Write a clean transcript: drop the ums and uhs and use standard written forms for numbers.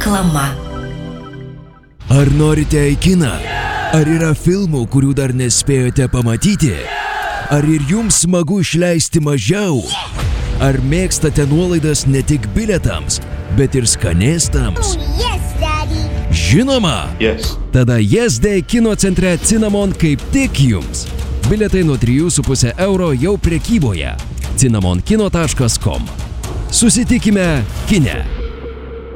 Reklama. Ar norite į kiną? Ar yra filmų, kurių dar nespėjote pamatyti? Ar ir jums smagu išleisti mažiau? Ar mėgstate nuolaidas ne tik bilietams, bet ir skanėstams? Žinoma! Tada Yes Day kino centre Cinnamon kaip tik jums. Bilietai nuo 3,5 € jau prekyboje. cinnamonkino.com. Susitikime kine.